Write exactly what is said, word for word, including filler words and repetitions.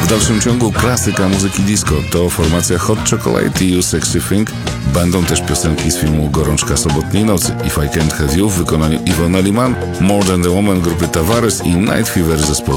W dalszym ciągu klasyka muzyki disco to formacja Hot Chocolate i You Sexy Thing. Będą też piosenki z filmu Gorączka sobotniej nocy, If I Can't Have You w wykonaniu Ivana Liman, More Than The Woman grupy Tavares i Night Fever zespołu